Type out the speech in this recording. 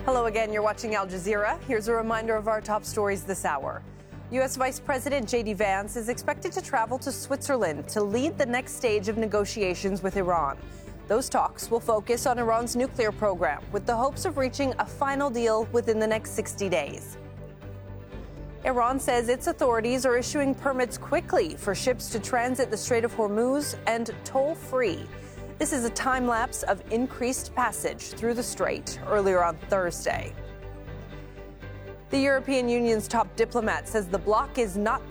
Hello again, you're watching Al Jazeera. Here's a reminder of our top stories this hour. U.S. Vice President J.D. Vance is expected to travel to Switzerland to lead the next stage of negotiations with Iran. Those talks will focus on Iran's nuclear program, with the hopes of reaching a final deal within the next 60 days. Iran says its authorities are issuing permits quickly for ships to transit the Strait of Hormuz and toll-free. This is a time-lapse of increased passage through the strait earlier on Thursday. The European Union's top diplomat says the bloc is not